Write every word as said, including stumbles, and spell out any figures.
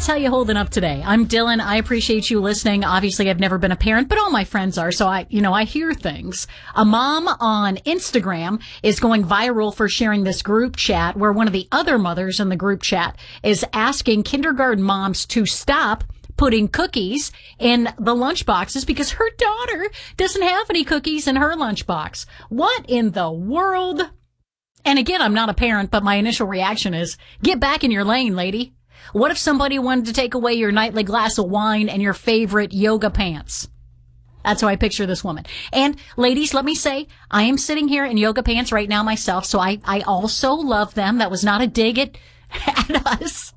Parents, how you holding up today? I'm Dylan. I appreciate you listening. Obviously, I've never been a parent, but all my friends are, so I, you know, I hear things. A mom on Instagram is going viral for sharing this group chat where one of the other mothers in the group chat is asking kindergarten moms to stop putting cookies in the lunch boxes because her daughter doesn't have any cookies in her lunchbox. What in the world? And again, I'm not a parent, but my initial reaction is, get back in your lane, lady. What if somebody wanted to take away your nightly glass of wine and your favorite yoga pants? That's how I picture this woman. And ladies, let me say, I am sitting here in yoga pants right now myself, so I, I also love them. That was not a dig at, at us.